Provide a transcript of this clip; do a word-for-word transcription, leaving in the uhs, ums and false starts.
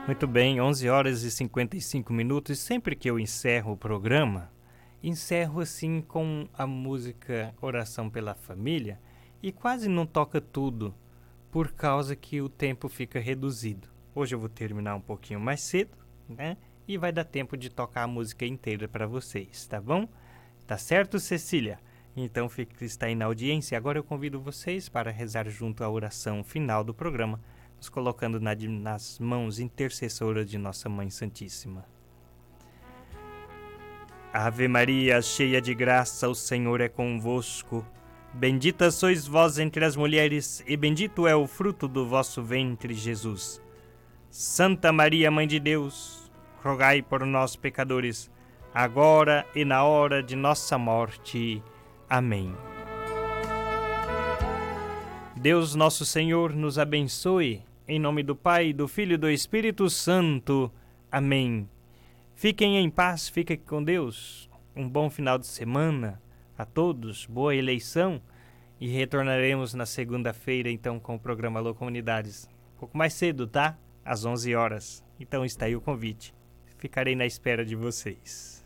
Muito bem, onze horas e cinquenta e cinco minutos. Sempre que eu encerro o programa, encerro assim com a música Oração pela Família e quase não toca tudo, por causa que o tempo fica reduzido. Hoje eu vou terminar um pouquinho mais cedo, né? E vai dar tempo de tocar a música inteira para vocês, tá bom? Tá certo, Cecília? Então fica, está aí na audiência. Agora eu convido vocês para rezar junto à oração final do programa, nos colocando na, nas mãos intercessoras de Nossa Mãe Santíssima. Ave Maria, cheia de graça, o Senhor é convosco. Bendita sois vós entre as mulheres, e bendito é o fruto do vosso ventre, Jesus. Santa Maria, Mãe de Deus, rogai por nós, pecadores, agora e na hora de nossa morte. Amém. Deus nosso Senhor nos abençoe, em nome do Pai, do Filho e do Espírito Santo. Amém. Fiquem em paz, fiquem com Deus. Um bom final de semana a todos, boa eleição, e retornaremos na segunda-feira, então, com o programa Alô Comunidades. Um pouco mais cedo, tá? Às onze horas. Então está aí o convite. Ficarei na espera de vocês.